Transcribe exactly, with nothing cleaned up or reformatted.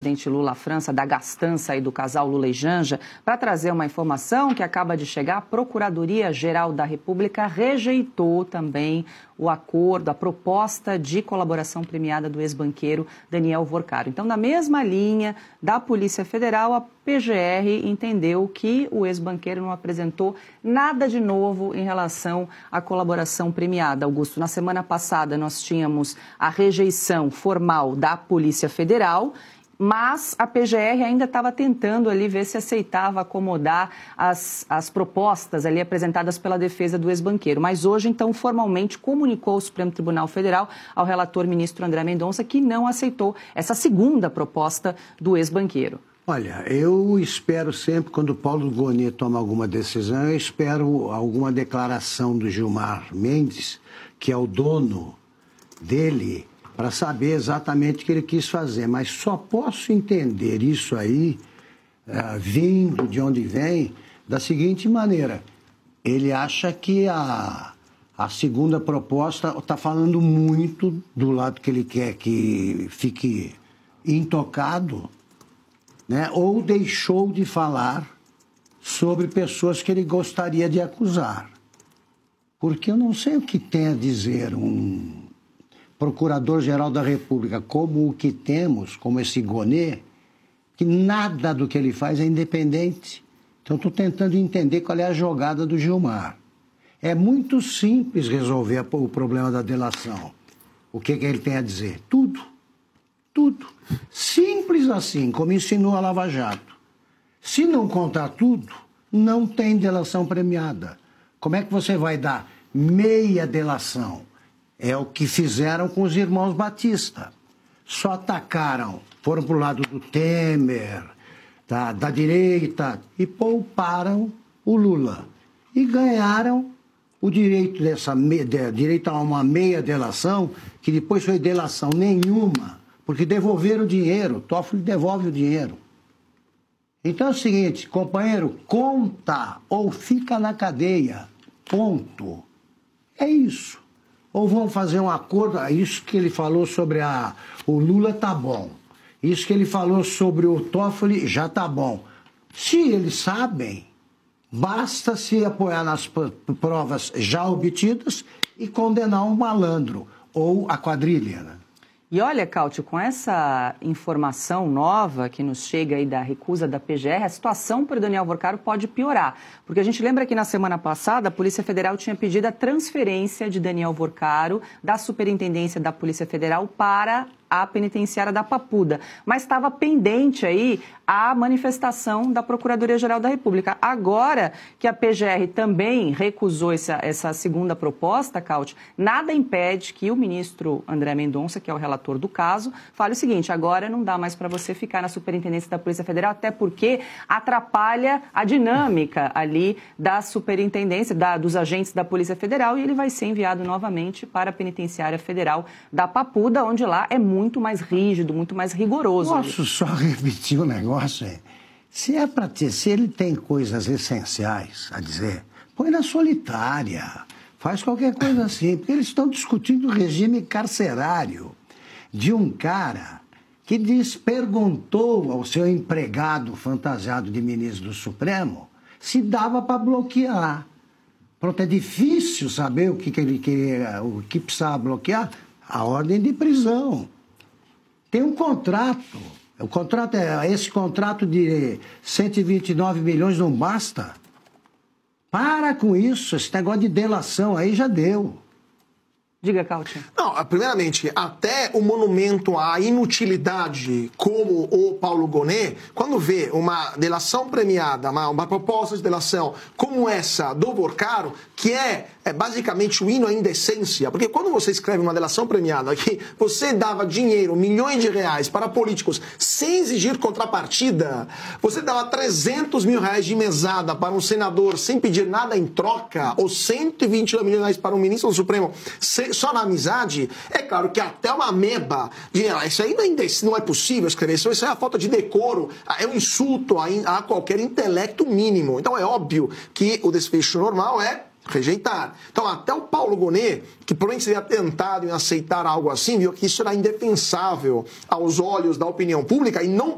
presidente Lula à França, da gastança aí do casal Lula e Janja, para trazer uma informação que acaba de chegar. A Procuradoria-Geral da República rejeitou também o acordo, a proposta de colaboração premiada do ex-banqueiro Daniel Vorcaro. Então, na mesma linha da Polícia Federal, a P G R entendeu que o ex-banqueiro não apresentou nada de novo em relação à colaboração premiada. Augusto, na semana passada nós tínhamos a rejeição formal da Polícia Federal, mas a P G R ainda estava tentando ali ver se aceitava acomodar as, as propostas ali apresentadas pela defesa do ex-banqueiro. Mas hoje, então, formalmente comunicou ao Supremo Tribunal Federal, ao relator ministro André Mendonça, que não aceitou essa segunda proposta do ex-banqueiro. Olha, eu espero sempre, quando o Paulo Gonet toma alguma decisão, eu espero alguma declaração do Gilmar Mendes, que é o dono dele, para saber exatamente o que ele quis fazer. Mas só posso entender isso aí, uh, vindo de onde vem, da seguinte maneira. Ele acha que a, a segunda proposta está falando muito do lado que ele quer que fique intocado, né? Ou deixou de falar sobre pessoas que ele gostaria de acusar. Porque eu não sei o que tem a dizer um Procurador-Geral da República, como o que temos, como esse Gonet, que nada do que ele faz é independente. Então, estou tentando entender qual é a jogada do Gilmar. É muito simples resolver o problema da delação. O que, que ele tem a dizer? Tudo. Tudo. Simples assim, como ensinou a Lava Jato. Se não contar tudo, não tem delação premiada. Como é que você vai dar meia delação? É o que fizeram com os irmãos Batista. Só atacaram, foram para o lado do Temer, da, da direita, e pouparam o Lula. E ganharam o direito, dessa, de, direito a uma meia delação, que depois foi delação nenhuma, porque devolveram o dinheiro, Toffoli devolve o dinheiro. Então é o seguinte, companheiro, conta ou fica na cadeia, ponto. É isso. Ou vão fazer um acordo, isso que ele falou sobre a, o Lula tá bom, isso que ele falou sobre o Toffoli já tá bom. Se eles sabem, basta se apoiar nas provas já obtidas e condenar um malandro ou a quadrilha, né? E olha, Cáutio, com essa informação nova que nos chega aí da recusa da P G R, a situação para o Daniel Vorcaro pode piorar. Porque a gente lembra que na semana passada a Polícia Federal tinha pedido a transferência de Daniel Vorcaro da Superintendência da Polícia Federal para a penitenciária da Papuda. Mas estava pendente aí a manifestação da Procuradoria-Geral da República. Agora que a P G R também recusou essa, essa segunda proposta, Cáutio, nada impede que o ministro André Mendonça, que é o relator do caso, fale o seguinte: agora não dá mais para você ficar na Superintendência da Polícia Federal, até porque atrapalha a dinâmica ali da Superintendência, da, dos agentes da Polícia Federal, e ele vai ser enviado novamente para a Penitenciária Federal da Papuda, onde lá é muito muito mais rígido, muito mais rigoroso. Posso só repetir o negócio? É? Se é para ter, se ele tem coisas essenciais a dizer, põe na solitária, faz qualquer coisa assim, porque eles estão discutindo o regime carcerário de um cara que diz, perguntou ao seu empregado fantasiado de ministro do Supremo se dava para bloquear. Pronto, é difícil saber o que, que ele queria, o que precisava bloquear, a ordem de prisão. Tem um contrato. O contrato é, esse contrato de cento e vinte e nove milhões não basta. Para com isso, esse negócio de delação aí já deu. Diga, Cáutio. Não, primeiramente, até o monumento à inutilidade, como o Paulo Gonet, quando vê uma delação premiada, uma, uma proposta de delação como essa do Vorcaro, que é, é basicamente o hino à indecência, porque quando você escreve uma delação premiada que você dava dinheiro, milhões de reais para políticos sem exigir contrapartida, você dava trezentos mil reais de mesada para um senador sem pedir nada em troca, ou cento e vinte milhões de reais para um ministro do Supremo sem só na amizade, é claro que até uma ameba, de, ah, isso aí não é, não é possível escrever, isso é a falta de decoro, é um insulto a, a qualquer intelecto mínimo. Então é óbvio que o desfecho normal é rejeitar. Então até o Paulo Gonet, que provavelmente seria tentado em aceitar algo assim, viu que isso era indefensável aos olhos da opinião pública e não